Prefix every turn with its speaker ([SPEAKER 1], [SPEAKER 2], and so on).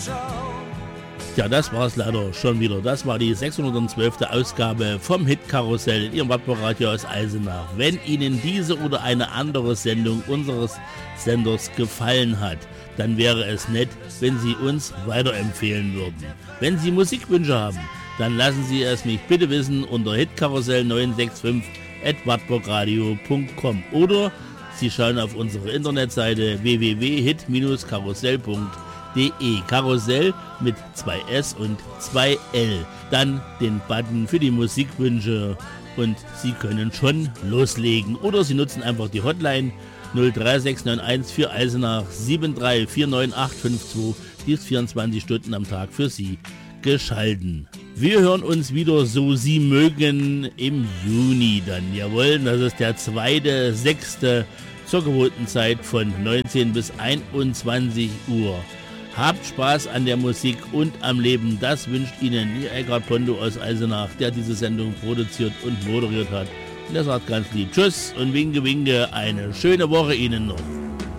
[SPEAKER 1] Ja, das war's leider schon wieder. Das war die 612. Ausgabe vom Hitkarussell in Ihrem Wartburg-Radio aus Eisenach. Wenn Ihnen diese oder eine andere Sendung unseres Senders gefallen hat, dann wäre es nett, wenn Sie uns weiterempfehlen würden. Wenn Sie Musikwünsche haben, dann lassen Sie es mich bitte wissen unter hitkarussell965@wartburgradio.com oder Sie schauen auf unsere Internetseite www.hit-karussell.de. Karussell mit 2 S und 2 L. Dann den Button für die Musikwünsche und Sie können schon loslegen. Oder Sie nutzen einfach die Hotline 03691 für Eisenach 7349852. Die ist 24 Stunden am Tag für Sie geschalten. Wir hören uns wieder, so Sie mögen, im Juni dann. Jawohl, das ist der 2.6. zur gewohnten Zeit von 19 bis 21 Uhr. Habt Spaß an der Musik und am Leben. Das wünscht Ihnen Ihr Eckhard Pondo aus Eisenach, der diese Sendung produziert und moderiert hat. Und er sagt ganz lieb Tschüss und Winke, Winke. Eine schöne Woche Ihnen noch.